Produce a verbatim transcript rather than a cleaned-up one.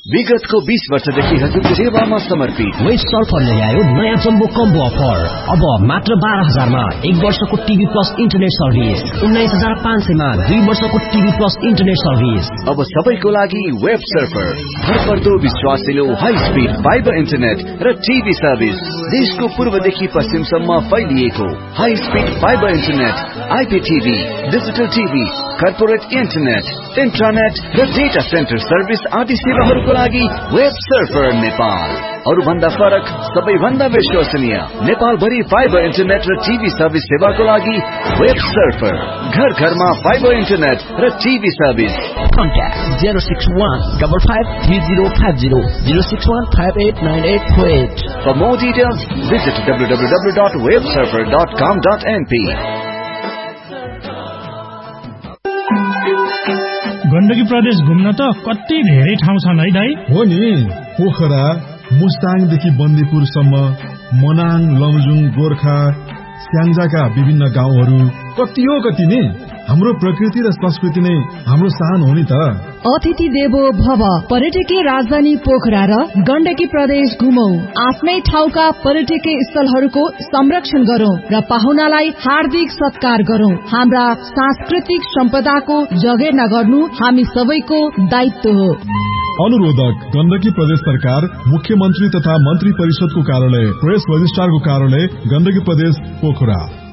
विगतको बीस वर्षदेखि हजुरको सेवामा समर्पित वेस्ट सल्फरले ल्यायो नयाँ जम्बो कम्बो अफर। अब मात्र बाह्र हजारमा एक वर्षको टिभी प्लस इन्टरनेट सर्भिस, उन्नाइस हजार पाँच सयमा दुई वर्षको टिभी प्लस इन्टरनेट सर्भिस। अब सबैको लागि वेब सर्फर, भरपर्दो विश्वासिलो हाई स्पिड फाइबर इन्टरनेट र टिभी सर्भिस। देशको पूर्वदेखि पश्चिमसम्म फैलिएको high speed fibre internet, आइपीटिभी, digital TV, corporate internet, internet र डेटा सेन्टर सर्भिस आदि सेवाहरूको लागि वेब सर्फर नेपाल। अरु भन्दा फरक, सबैभन्दा विश्वसनीय नेपाल भरि फाइबर इन्टरनेट र टिभी सर्भिस सेवाको लागि वेब सर्फर। घर घरमा फाइबर इन्टरनेट र TV service. Contact zero six one five five three zero five zero zero six one five eight nine eight four eight. For more details, visit w w w dot web surfer dot com dot n p. Gandaki प्रदेश घुम्न त कति धेरै ठाउँ छन् है दाइ? हो नि, पोखरा, मुस्ताङदेखि बन्दीपुरसम्म, मनाङ, लमजुङ, गोर्खा, स्याङ्जाका विभिन्न गाउँहरू कति हो कति नि। हाम्रो प्रकृति र संस्कृति नै हाम्रो शान हो नि त। अतिथि देवो भव। पर्यटकीय राजधानी पोखरा र गण्डकी प्रदेश घुमौ। आफ्नै ठाउँका पर्यटकीय स्थलहरूको संरक्षण गरौं र पाहुनालाई हार्दिक सत्कार गरौं। हाम्रा सांस्कृतिक सम्पदाको जगेर्ना गर्नु हामी सबैको दायित्व हो। अनुरोधक गण्डकी प्रदेश सरकार, मुख्यमन्त्री तथा मन्त्री परिषदको कार्यालय, प्रेस रजिस्ट्रारको कार्यालय, गण्डकी प्रदेश पोखरा।